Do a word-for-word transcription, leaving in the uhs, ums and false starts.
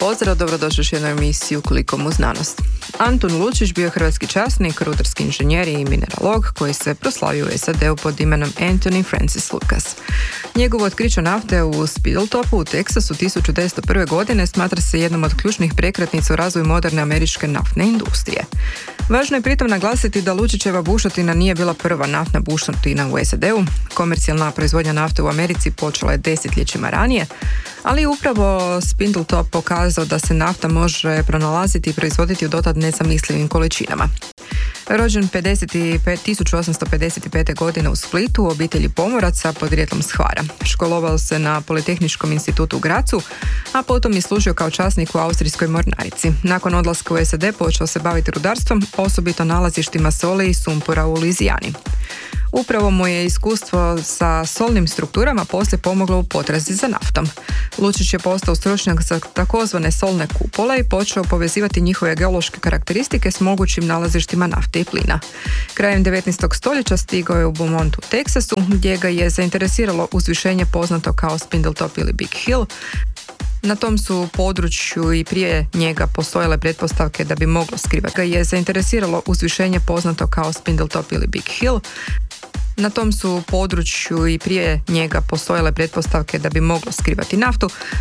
pozdrav, dobrodošli još jednu emisiju Klikom u znanost. Antun Lučić bio je hrvatski časnik, rudarski inženjer i mineralog koji se proslavio u S A D-u pod imenom Anthony Francis Lucas. Njegovo otkriće nafte u Spindletopu u Teksasu tisuću devetsto prve. godine smatra se jednom od ključnih prekretnica u razvoju moderne američke naftne industrije. Važno je pritom naglasiti da Lučićeva bušotina nije bila prva naftna bušotina u S A D-u. Komercijalna proizvodnja nafte u Americi počela je desetljećima ranije, ali upravo Spindletop pokazao da se nafta može pronalaziti i proizvoditi u dotad nezamislivim količinama. Rođen tisuću osamsto pedeset pete. godine u Splitu u obitelji pomoraca podrijetlom s Hvara. Školovao se na Politehničkom institutu u Grazu, a potom je služio kao časnik u austrijskoj mornarici. Nakon odlaska u S A D počeo se baviti rudarstvom, osobito nalazištima soli i sumpora u Lizijani. Upravo mu je iskustvo sa solnim strukturama poslije pomoglo u potrazi za naftom. Lučić je postao stručnjak za takozvane solne kupole i počeo povezivati njihove geološke karakteristike s mogućim nalazištima nafte i plina. Krajem devetnaestog. stoljeća stigao je u Beaumont u Teksasu, gdje ga je zainteresiralo uzvišenje poznato kao Spindletop ili Big Hill. Na tom su području i prije njega postojale pretpostavke da bi moglo skrivati. Ga je zainteresiralo uzvišenje poznato kao Spindletop ili Big Hill. Na tom su području i prije njega postojale pretpostavke da bi moglo skrivati naftu,